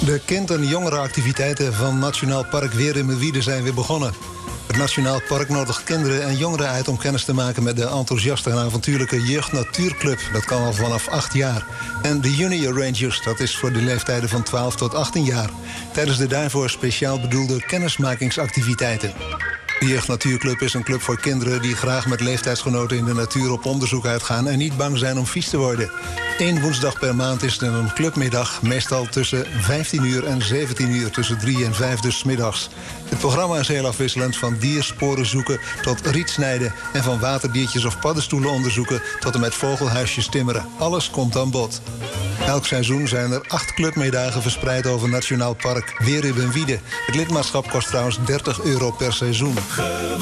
De kind- en jongerenactiviteiten van Nationaal Park Weerummerwiede zijn weer begonnen. Het Nationaal Park nodigt kinderen en jongeren uit om kennis te maken met de enthousiaste en avontuurlijke Jeugd-Natuurclub. Dat kan al vanaf 8 jaar. En de Junior Rangers, dat is voor de leeftijden van 12 tot 18 jaar. Tijdens de daarvoor speciaal bedoelde kennismakingsactiviteiten. De Jeugd-Natuurclub is een club voor kinderen die graag met leeftijdsgenoten in de natuur op onderzoek uitgaan en niet bang zijn om vies te worden. 1 woensdag per maand is er een clubmiddag, meestal tussen 15 uur en 17 uur, tussen 3 en 5 dus 's middags. Het programma is heel afwisselend, van diersporen zoeken tot rietsnijden en van waterdiertjes of paddenstoelen onderzoeken tot en met vogelhuisjes timmeren. Alles komt aan bod. Elk seizoen zijn er 8 clubmiddagen verspreid over Nationaal Park Weerummerwiede. Het lidmaatschap kost trouwens €30 per seizoen.